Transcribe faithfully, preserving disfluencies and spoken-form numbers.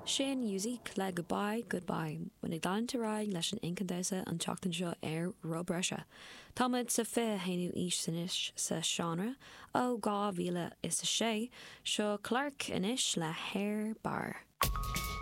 Sin music le goodbye, goodbye, when ag dain tará leis an incandéisa an teachtain seo ar Robrusha. Támid sa fé héanú ís sanis sa seanra ó gá bhíle is a sé, seo Clark inis le Hair Bar.